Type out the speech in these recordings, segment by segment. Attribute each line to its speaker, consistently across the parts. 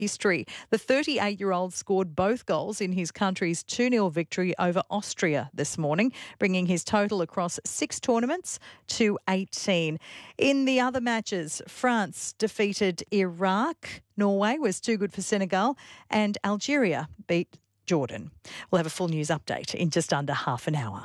Speaker 1: history. The 38-year-old scored both goals in his country's 2-0 victory over Austria this morning, bringing his total across 6 tournaments to 18. In the other matches, France defeated Iraq, Norway was too good for Senegal, and Algeria beat Jordan. We'll have a full news update in just under half an hour.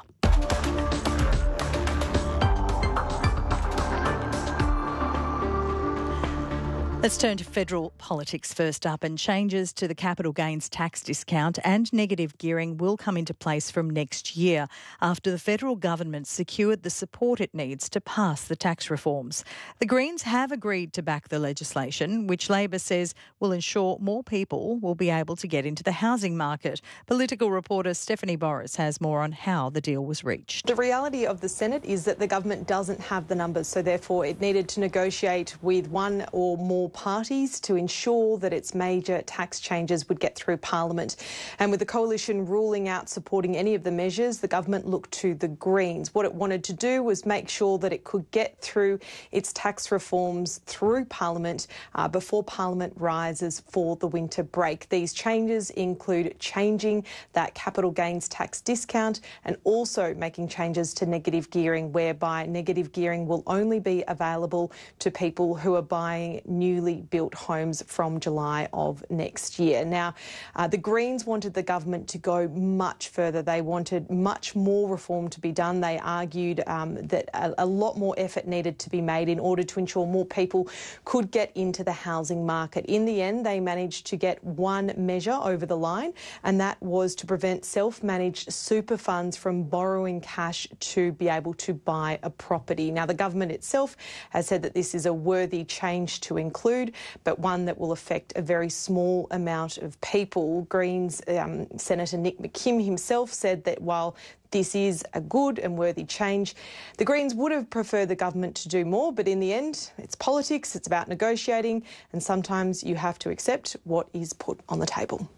Speaker 1: Let's turn to federal politics first up, and changes to the capital gains tax discount and negative gearing will come into place from next year after the federal government secured the support it needs to pass the tax reforms. The Greens have agreed to back the legislation, which Labor says will ensure more people will be able to get into the housing market. Political reporter Stephanie Boris has more on how the deal was reached.
Speaker 2: The reality of the Senate is that the government doesn't have the numbers, so therefore it needed to negotiate with one or more parties to ensure that its major tax changes would get through Parliament. And with the coalition ruling out supporting any of the measures, the government looked to the Greens. What it wanted to do was make sure that it could get through its tax reforms through Parliament before Parliament rises for the winter break. These changes include changing that capital gains tax discount and also making changes to negative gearing, whereby negative gearing will only be available to people who are buying newly built homes from July of next year. Now, the Greens wanted the government to go much further. They wanted much more reform to be done. They argued that a lot more effort needed to be made in order to ensure more people could get into the housing market. In the end, they managed to get one measure over the line, and that was to prevent self-managed super funds from borrowing cash to be able to buy a property. Now, the government itself has said that this is a worthy change to include, but one that will affect a very small amount of people. Greens Senator Nick McKim himself said that while this is a good and worthy change, the Greens would have preferred the government to do more, but in the end, it's politics, it's about negotiating, and sometimes you have to accept what is put on the table.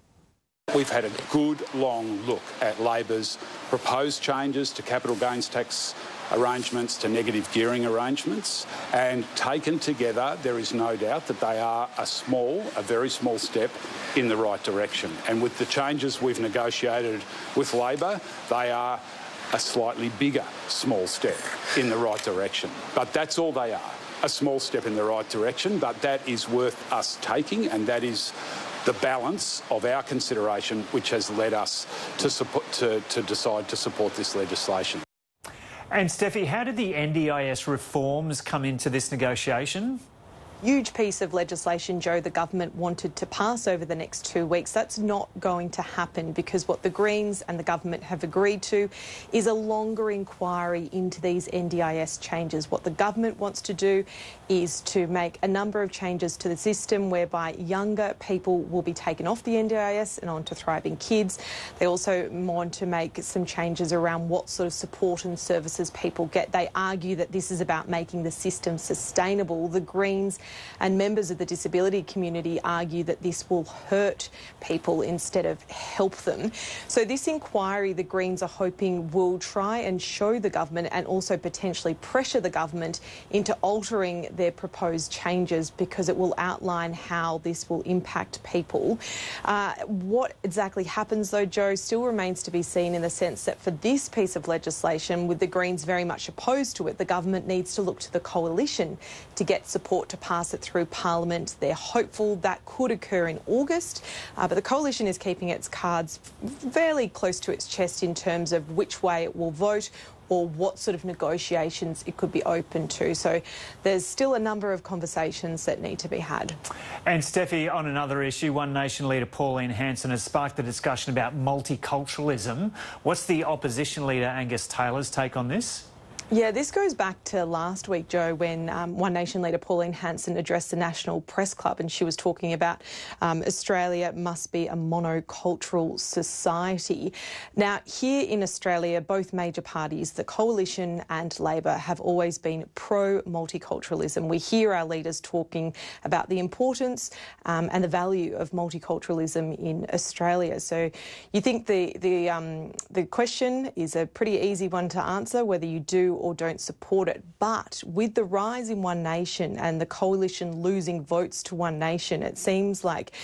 Speaker 3: We've had a good long look at Labor's proposed changes to capital gains tax arrangements, to negative gearing arrangements, and taken together, there is no doubt that they are a very small step in the right direction. And with the changes we've negotiated with Labor, they are a slightly bigger small step in the right direction. But that's all they are, a small step in the right direction, but that is worth us taking, and that is the balance of our consideration which has led us to decide to support this legislation.
Speaker 4: And Steffi, how did the NDIS reforms come into this negotiation?
Speaker 2: Huge piece of legislation, Joe, the government wanted to pass over the next 2 weeks. That's not going to happen because what the Greens and the government have agreed to is a longer inquiry into these NDIS changes. What the government wants to do is to make a number of changes to the system whereby younger people will be taken off the NDIS and onto Thriving Kids. They also want to make some changes around what sort of support and services people get. They argue that this is about making the system sustainable. The Greens and members of the disability community argue that this will hurt people instead of help them. So this inquiry, the Greens are hoping, will try and show the government and also potentially pressure the government into altering their proposed changes because it will outline how this will impact people. What exactly happens, though, Joe, still remains to be seen in the sense that for this piece of legislation, with the Greens very much opposed to it, the government needs to look to the coalition to get support to pass it through Parliament. They're hopeful that could occur in August, but the coalition is keeping its cards fairly close to its chest in terms of which way it will vote or what sort of negotiations it could be open to. So there's still a number of conversations that need to be had.
Speaker 4: And Steffi, on another issue, One Nation leader Pauline Hanson has sparked the discussion about multiculturalism. What's the opposition leader Angus Taylor's take on this?
Speaker 2: Yeah, this goes back to last week, Joe, when One Nation leader Pauline Hanson addressed the National Press Club, and she was talking about Australia must be a monocultural society. Now, here in Australia, both major parties, the Coalition and Labor, have always been pro-multiculturalism. We hear our leaders talking about the importance and the value of multiculturalism in Australia. So you think the question is a pretty easy one to answer, whether you do do or don't support it. But with the rise in One Nation and the coalition losing votes to One Nation, it seems like